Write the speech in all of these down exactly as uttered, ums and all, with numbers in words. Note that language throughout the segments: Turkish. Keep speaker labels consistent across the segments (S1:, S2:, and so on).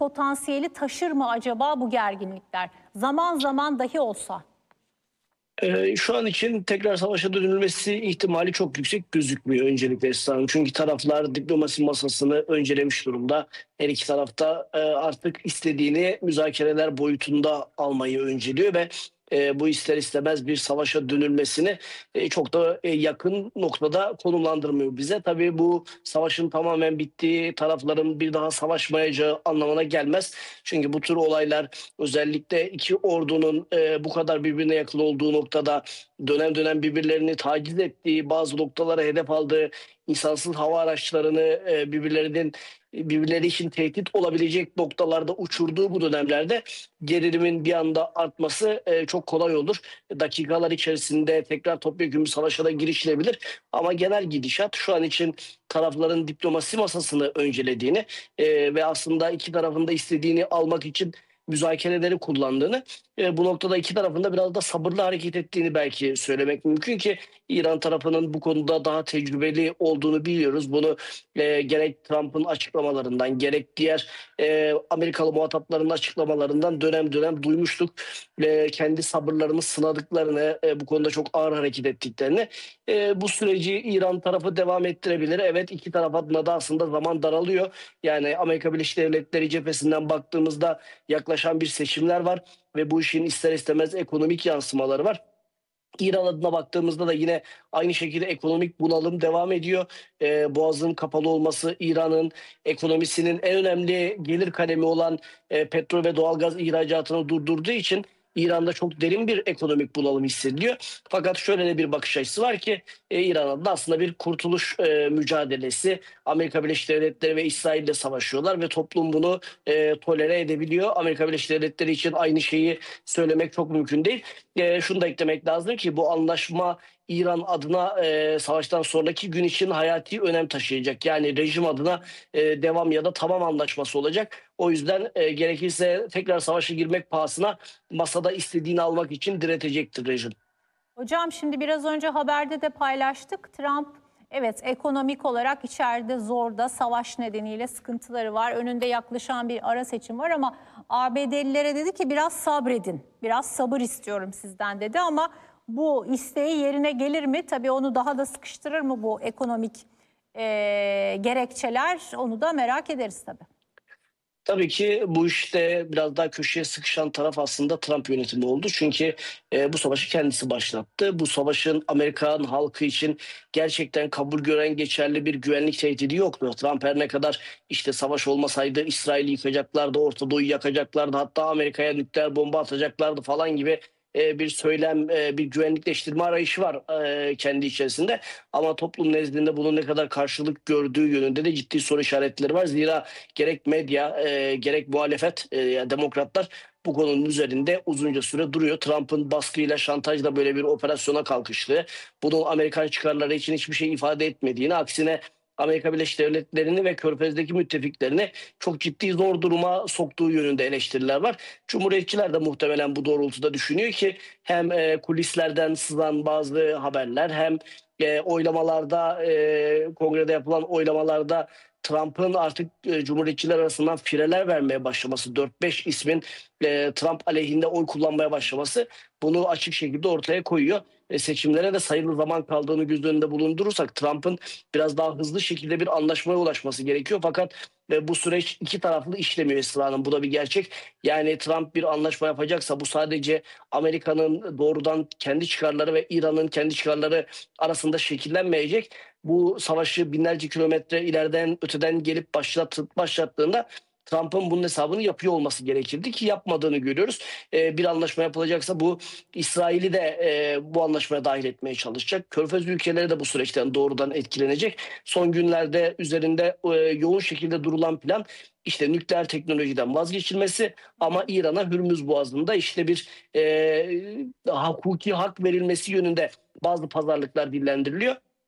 S1: potansiyeli taşır mı acaba bu gerginlikler? Zaman zaman dahi olsa.
S2: Ee, şu an için tekrar savaşa dönülmesi ihtimali çok yüksek gözükmüyor öncelikle Esra Hanım. Çünkü taraflar diplomasi masasını öncelemiş durumda. Her iki tarafta e, artık istediğini müzakereler boyutunda almayı önceliyor ve e, bu ister istemez bir savaşa dönülmesini e, çok da e, yakın noktada konumlandırmıyor bize. Tabii bu savaşın tamamen bittiği, tarafların bir daha savaşmayacağı anlamına gelmez. Çünkü bu tür olaylar özellikle iki ordunun e, bu kadar birbirine yakın olduğu noktada dönem dönem birbirlerini taciz ettiği, bazı noktalara hedef aldığı insansız hava araçlarını e, birbirlerinin birbirleri için tehdit olabilecek noktalarda uçurduğu bu dönemlerde gerilimin bir anda artması e, çok kolay olur. Dakikalar içerisinde tekrar topyekun bir savaşa da girişilebilir. Ama genel gidişat şu an için tarafların diplomasi masasını öncelediğini e, ve aslında iki tarafın da istediğini almak için müzakereleri kullandığını, e, bu noktada iki tarafın da biraz da sabırlı hareket ettiğini belki söylemek mümkün ki İran tarafının bu konuda daha tecrübeli olduğunu biliyoruz. Bunu e, gerek Trump'ın açıklamalarından gerek diğer e, Amerikalı muhatapların açıklamalarından dönem dönem duymuştuk. E, kendi sabırlarını sınadıklarını, e, bu konuda çok ağır hareket ettiklerini. E, bu süreci İran tarafı devam ettirebilir. Evet, iki taraf adına da aslında zaman daralıyor. Yani Amerika Birleşik Devletleri cephesinden baktığımızda yaklaşan bir seçimler var ve bu işin ister istemez ekonomik yansımaları var. İran adına baktığımızda da yine aynı şekilde ekonomik bunalım devam ediyor. Ee, Boğaz'ın kapalı olması İran'ın ekonomisinin en önemli gelir kalemi olan e, petrol ve doğalgaz ihracatını durdurduğu için İran'da çok derin bir ekonomik bunalım hissediliyor. Fakat şöyle de bir bakış açısı var ki e, İran adına aslında bir kurtuluş e, mücadelesi. Amerika Birleşik Devletleri ve İsrail ile savaşıyorlar ve toplum bunu e, tolere edebiliyor. Amerika Birleşik Devletleri için aynı şeyi söylemek çok mümkün değil. E, şunu da eklemek lazım ki bu anlaşma İran adına e, savaştan sonraki gün için hayati önem taşıyacak. Yani rejim adına e, devam ya da tamam anlaşması olacak. O yüzden e, gerekirse tekrar savaşa girmek pahasına masada istediğini almak için diretecektir rejim.
S1: Hocam şimdi biraz önce haberde de paylaştık. Trump evet ekonomik olarak içeride zorda, savaş nedeniyle sıkıntıları var. Önünde yaklaşan bir ara seçim var ama A B D'lilere dedi ki biraz sabredin. Biraz sabır istiyorum sizden dedi ama bu isteği yerine gelir mi? Tabii onu daha da sıkıştırır mı bu ekonomik e, gerekçeler? Onu da merak ederiz tabii.
S2: Tabii ki bu işte biraz daha köşeye sıkışan taraf aslında Trump yönetimi oldu. Çünkü e, bu savaşı kendisi başlattı. Bu savaşın Amerikan halkı için gerçekten kabul gören geçerli bir güvenlik tehdidi yoktu. Trump her ne kadar işte savaş olmasaydı İsrail'i yıkacaklardı, Orta Doğu'yu yakacaklardı, hatta Amerika'ya nükleer bomba atacaklardı falan gibi e, bir söylem, e, bir güvenlikleştirme arayışı var e, kendi içerisinde. Ama toplum nezdinde bunun ne kadar karşılık gördüğü yönünde de ciddi soru işaretleri var. Zira gerek medya e, gerek muhalefet e, yani demokratlar bu konunun üzerinde uzunca süre duruyor. Trump'ın baskıyla şantajla böyle bir operasyona kalkıştığı, bunun Amerikan çıkarları için hiçbir şey ifade etmediğini, aksine Amerika Birleşik Devletleri'ni ve Körfez'deki müttefiklerini çok ciddi zor duruma soktuğu yönünde eleştiriler var. Cumhuriyetçiler de muhtemelen bu doğrultuda düşünüyor ki hem e, kulislerden sızan bazı haberler hem e, oylamalarda, e, kongrede yapılan oylamalarda Trump'ın artık e, Cumhuriyetçiler arasından fireler vermeye başlaması, dört beş ismin e, Trump aleyhinde oy kullanmaya başlaması bunu açık şekilde ortaya koyuyor. E, seçimlere de sayılı zaman kaldığını göz önünde bulundurursak Trump'ın biraz daha hızlı şekilde bir anlaşmaya ulaşması gerekiyor. Fakat e, bu süreç iki taraflı işlemiyor Esra Hanım. Bu da bir gerçek. Yani Trump bir anlaşma yapacaksa bu sadece Amerika'nın doğrudan kendi çıkarları ve İran'ın kendi çıkarları arasında şekillenmeyecek. Bu savaşı binlerce kilometre ileriden öteden gelip başlat, başlattığında Trump'ın bunun hesabını yapıyor olması gerekirdi ki yapmadığını görüyoruz. Ee, bir anlaşma yapılacaksa bu İsrail'i de e, bu anlaşmaya dahil etmeye çalışacak. Körfez ülkeleri de bu süreçten doğrudan etkilenecek. Son günlerde üzerinde e, yoğun şekilde durulan plan işte nükleer teknolojiden vazgeçilmesi ama İran'a Hürmüz Boğazı'nda işte bir e, hukuki hak verilmesi yönünde bazı pazarlıklar dillendiriliyor.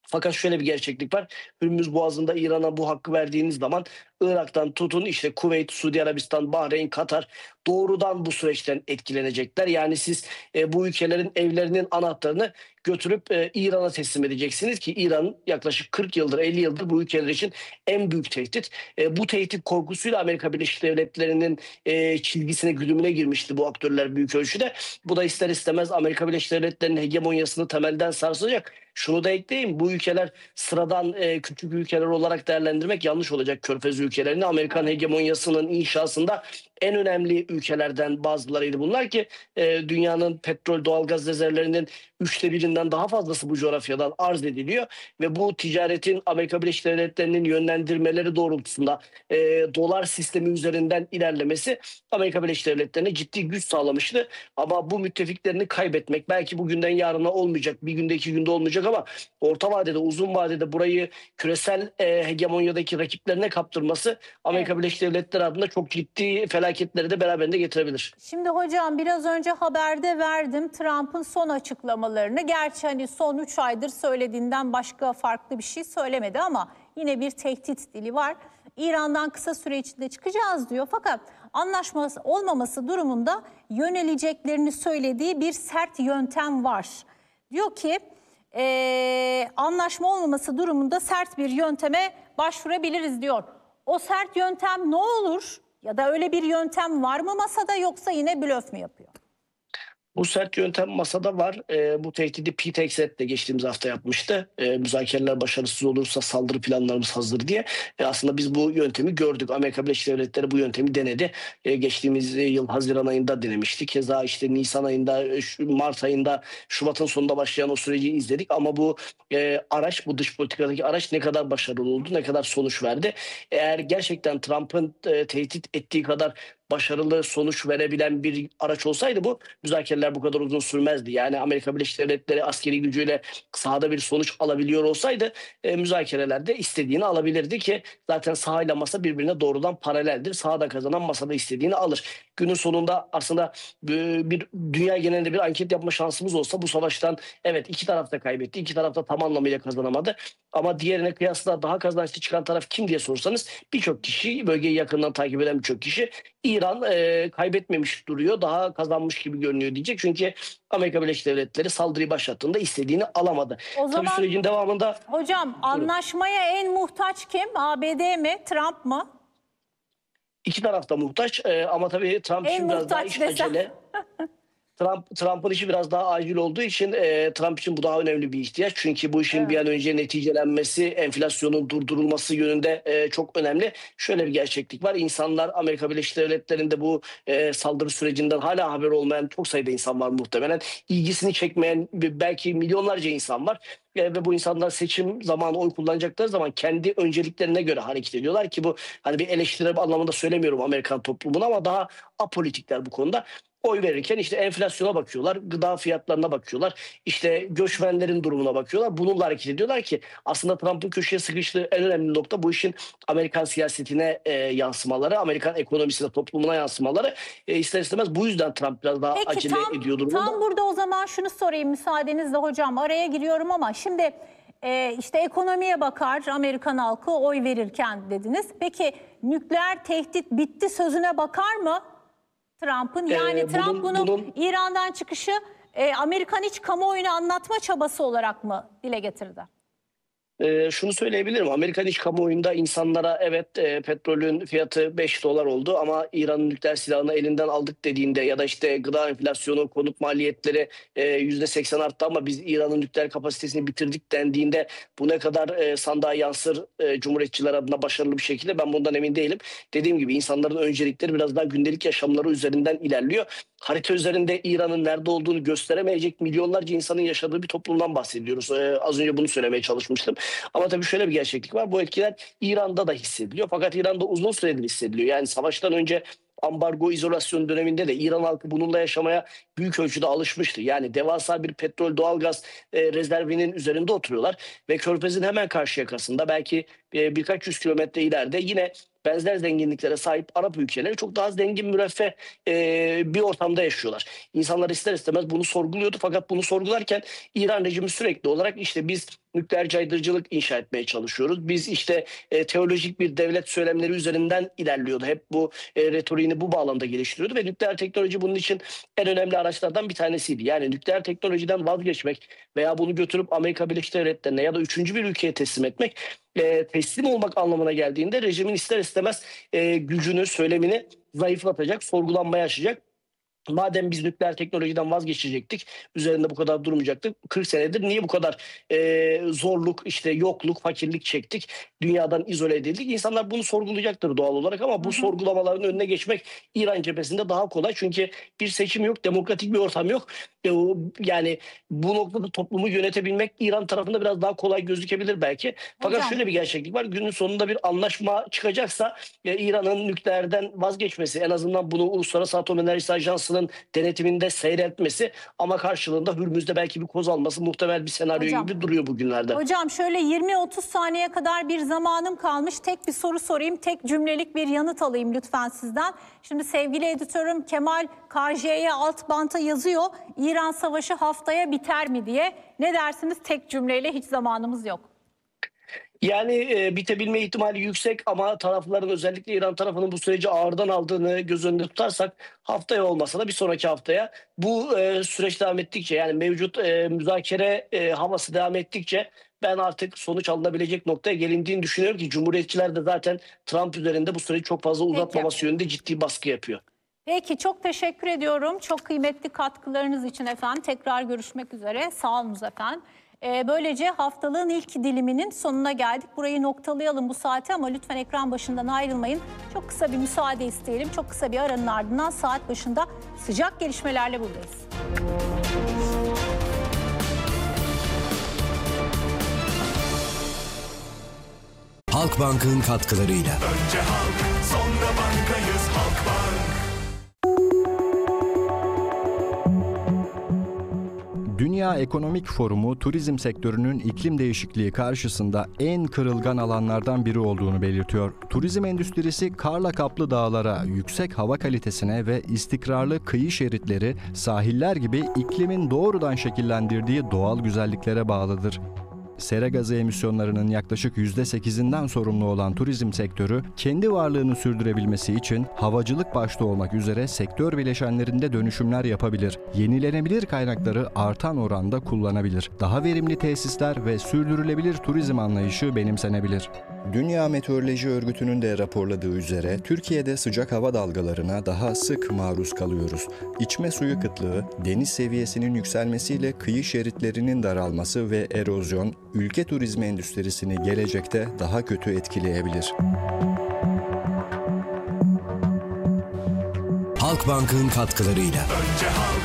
S2: Fakat şöyle bir gerçeklik var. Hürmüz Boğazı'nda İran'a bu hakkı verdiğiniz zaman Irak'tan tutun işte Kuveyt, Suudi Arabistan, Bahreyn, Katar doğrudan bu süreçten etkilenecekler. Yani siz e, bu ülkelerin evlerinin anahtarını götürüp e, İran'a teslim edeceksiniz ki İran yaklaşık kırk yıldır, elli yıldır bu ülkeler için en büyük tehdit. E, bu tehdit korkusuyla Amerika Birleşik Devletleri'nin e, çizgisine, güdümüne girmişti bu aktörler büyük ölçüde. Bu da ister istemez Amerika Birleşik Devletleri'nin hegemonyasını temelden sarsacak. Şunu da ekleyeyim, bu ülkeler sıradan e, küçük ülkeler olarak değerlendirmek yanlış olacak. Körfez ülkelerini Amerikan hegemonyasının inşasında en önemli ülkelerden bazılarıydı bunlar ki e, dünyanın petrol, doğalgaz rezervlerinin üçte birinden daha fazlası bu coğrafyadan arz ediliyor ve bu ticaretin Amerika Birleşik Devletleri'nin yönlendirmeleri doğrultusunda e, dolar sistemi üzerinden ilerlemesi Amerika Birleşik Devletleri'ne ciddi güç sağlamıştı. Ama bu müttefiklerini kaybetmek belki bugünden yarına olmayacak, bir günde iki günde olmayacak ama orta vadede, uzun vadede burayı küresel e, hegemonyadaki rakiplerine kaptırması Amerika
S1: Evet.
S2: Birleşik Devletleri adına çok ciddi felaketleri de beraberinde getirebilir.
S1: Şimdi hocam biraz önce haberde verdim Trump'ın son açıklamalarını. Gerçi hani son üç aydır söylediğinden başka farklı bir şey söylemedi ama yine bir tehdit dili var. İran'dan kısa süre içinde çıkacağız diyor. Fakat anlaşma olmaması durumunda yöneleceklerini söylediği bir sert yöntem var. Diyor ki eee, anlaşma olmaması durumunda sert bir yönteme başvurabiliriz diyor. O sert yöntem ne olur? Ya da öyle bir yöntem var mı masada yoksa yine blöf mü yapıyor?
S2: Bu sert yöntem masada var. E, bu tehdidi Pete Hegseth de geçtiğimiz hafta yapmıştı. E, müzakereler başarısız olursa saldırı planlarımız hazır diye. E, aslında biz bu yöntemi gördük. Amerika Birleşik Devletleri bu yöntemi denedi. E, geçtiğimiz yıl Haziran ayında denemişti. Keza işte Nisan ayında, Mart ayında, Şubat'ın sonunda başlayan o süreci izledik. Ama bu e, araç, bu dış politikadaki araç ne kadar başarılı oldu, ne kadar sonuç verdi? Eğer gerçekten Trump'ın e, tehdit ettiği kadar başarılı sonuç verebilen bir araç olsaydı bu müzakereler bu kadar uzun sürmezdi. Yani Amerika Birleşik Devletleri askeri gücüyle sahada bir sonuç alabiliyor olsaydı e, müzakerelerde istediğini alabilirdi ki zaten sahayla masa birbirine doğrudan paraleldir. Sahada kazanan masada istediğini alır. Günün sonunda aslında e, bir dünya genelinde bir anket yapma şansımız olsa bu savaştan evet iki taraf da kaybetti. İki taraf da tam anlamıyla kazanamadı. Ama diğerine kıyasla daha kazançlı çıkan taraf kim diye sorsanız birçok kişi, bölgeyi yakından takip eden birçok kişi İran e, kaybetmemiş duruyor, daha kazanmış gibi görünüyor diyecek. Çünkü Amerika Birleşik Devletleri saldırıyı başlattığında istediğini alamadı.
S1: O
S2: Tabii
S1: zaman
S2: sürecin devamında
S1: hocam
S2: buyurun,
S1: anlaşmaya en muhtaç kim? A B D mi, Trump mı?
S2: iki taraf da muhtaç e, ama tabii Trump
S1: En
S2: için biraz daha
S1: muhtaç
S2: iş
S1: desem.
S2: acele. Trump Trump'ın işi biraz daha acil olduğu için e, Trump için bu daha önemli bir ihtiyaç. Çünkü bu işin bir
S1: Evet.
S2: an önce neticelenmesi, enflasyonun durdurulması yönünde e, çok önemli. Şöyle bir gerçeklik var. İnsanlar Amerika Birleşik Devletleri'nde bu e, saldırı sürecinden hala haber olmayan çok sayıda insan var muhtemelen. İlgisini çekmeyen belki milyonlarca insan var. E, ve bu insanlar seçim zamanı oy kullanacakları zaman kendi önceliklerine göre hareket ediyorlar ki bu hani bir eleştiri anlamında söylemiyorum Amerikan toplumuna ama daha apolitikler bu konuda. Oy verirken işte enflasyona bakıyorlar, gıda fiyatlarına bakıyorlar, işte göçmenlerin durumuna bakıyorlar. Bununla hareket ediyorlar ki aslında Trump'ın köşeye sıkıştığı en önemli nokta bu işin Amerikan siyasetine e, yansımaları, Amerikan ekonomisine, toplumuna yansımaları. E, ister istemez bu yüzden Trump biraz daha
S1: Peki
S2: acele
S1: tam
S2: ediyor durumda.
S1: tam burada o zaman şunu sorayım müsaadenizle hocam, araya giriyorum ama şimdi e, işte ekonomiye bakar Amerikan halkı oy verirken dediniz. Peki nükleer tehdit bitti sözüne bakar mı Trump'ın? Yani
S2: E,
S1: Trump
S2: bunun,
S1: bunu
S2: bunun
S1: İran'dan çıkışı e, Amerikan iç kamuoyuna anlatma çabası olarak mı dile getirdi?
S2: Ee, şunu söyleyebilirim. Amerikan iç kamuoyunda insanlara evet e, petrolün fiyatı beş dolar oldu ama İran'ın nükleer silahını elinden aldık dediğinde ya da işte gıda enflasyonu, konut maliyetleri e, yüzde seksen arttı ama biz İran'ın nükleer kapasitesini bitirdik dendiğinde bu ne kadar e, sandığa yansır e, Cumhuriyetçiler adına başarılı bir şekilde ben bundan emin değilim. Dediğim gibi insanların öncelikleri biraz daha gündelik yaşamları üzerinden ilerliyor. Harita üzerinde İran'ın nerede olduğunu gösteremeyecek milyonlarca insanın yaşadığı bir toplumdan bahsediyoruz. Ee, az önce bunu söylemeye çalışmıştım. Ama tabii şöyle bir gerçeklik var. Bu etkiler İran'da da hissediliyor. Fakat İran'da uzun süredir hissediliyor. Yani savaştan önce ambargo izolasyon döneminde de İran halkı bununla yaşamaya büyük ölçüde alışmıştı. Yani devasa bir petrol doğalgaz e, rezervinin üzerinde oturuyorlar ve Körfez'in hemen karşı yakasında belki e, birkaç yüz kilometre ileride yine benzer zenginliklere sahip Arap ülkeleri çok daha zengin, müreffeh e, bir ortamda yaşıyorlar. İnsanlar ister istemez bunu sorguluyordu, fakat bunu sorgularken İran rejimi sürekli olarak işte biz nükleer caydırıcılık inşa etmeye çalışıyoruz. Biz işte e, teolojik bir devlet söylemleri üzerinden ilerliyordu. Hep bu e, retoriğini bu bağlamda geliştiriyordu ve nükleer teknoloji bunun için en önemli araçlardan bir tanesiydi. Yani nükleer teknolojiden vazgeçmek veya bunu götürüp Amerika Birleşik Devletleri'ne ya da üçüncü bir ülkeye teslim etmek, e, teslim olmak anlamına geldiğinde rejimin ister istemez e, gücünü, söylemini zayıflatacak, sorgulanmaya açacak. Madem biz nükleer teknolojiden vazgeçecektik, üzerinde bu kadar durmayacaktık. kırk senedir niye bu kadar e, zorluk, işte yokluk, fakirlik çektik? Dünyadan izole edildik. İnsanlar bunu sorgulayacaktır doğal olarak, ama bu
S1: Hı hı.
S2: sorgulamaların önüne geçmek İran cephesinde daha kolay. Çünkü bir seçim yok, demokratik bir ortam yok. E, o- yani bu noktada toplumu yönetebilmek İran tarafında biraz daha kolay gözükebilir belki. Fakat
S1: Hocam,
S2: şöyle bir gerçeklik var. Günün sonunda bir anlaşma çıkacaksa e, İran'ın nükleerden vazgeçmesi, en azından bunu Uluslararası Atom Enerjisi Ajansı'nın denetiminde seyretmesi, ama karşılığında Hürmüz'de belki bir koz alması muhtemel bir senaryo
S1: hocam.
S2: gibi duruyor bugünlerde.
S1: Hocam şöyle yirmi otuz saniye kadar bir zamanım kalmış. Tek bir soru sorayım. Tek cümlelik bir yanıt alayım lütfen sizden. Şimdi sevgili editörüm Kemal Karciye'ye alt banta yazıyor. İran savaşı haftaya biter mi diye. Ne dersiniz tek cümleyle, hiç zamanımız yok.
S2: Yani e, bitebilme ihtimali yüksek, ama tarafların, özellikle İran tarafının bu süreci ağırdan aldığını göz önünde tutarsak, haftaya olmasa da bir sonraki haftaya bu e, süreç devam ettikçe, yani mevcut e, müzakere e, havası devam ettikçe ben artık sonuç alınabilecek noktaya gelindiğini düşünüyorum ki Cumhuriyetçiler de zaten Trump üzerinde bu süreci çok fazla uzatmaması yönünde ciddi baskı yapıyor.
S1: Peki, çok teşekkür ediyorum. Çok kıymetli katkılarınız için efendim. Tekrar görüşmek üzere. Sağ olun efendim. Ee, böylece haftalığın ilk diliminin sonuna geldik. Burayı noktalayalım bu saate, ama lütfen ekran başından ayrılmayın. Çok kısa bir müsaade isteyelim. Çok kısa bir aranın ardından saat başında sıcak gelişmelerle buradayız.
S3: Halkbank'ın katkılarıyla.
S4: Önce halk, sonra bankayız Halkbank.
S5: Dünya Ekonomik Forumu, turizm sektörünün iklim değişikliği karşısında en kırılgan alanlardan biri olduğunu belirtiyor. Turizm endüstrisi karla kaplı dağlara, yüksek hava kalitesine ve istikrarlı kıyı şeritleri, sahiller gibi iklimin doğrudan şekillendirdiği doğal güzelliklere bağlıdır. Sera gazı emisyonlarının yaklaşık yüzde sekizinden sorumlu olan turizm sektörü, kendi varlığını sürdürebilmesi için havacılık başta olmak üzere sektör bileşenlerinde dönüşümler yapabilir. Yenilenebilir kaynakları artan oranda kullanabilir. Daha verimli tesisler ve sürdürülebilir turizm anlayışı benimsenebilir. Dünya Meteoroloji Örgütü'nün de raporladığı üzere Türkiye'de sıcak hava dalgalarına daha sık maruz kalıyoruz. İçme suyu kıtlığı, deniz seviyesinin yükselmesiyle kıyı şeritlerinin daralması ve erozyon, ülke turizmi endüstrisini gelecekte daha kötü etkileyebilir.
S3: Halkbank'ın katkılarıyla.
S4: Önce halk,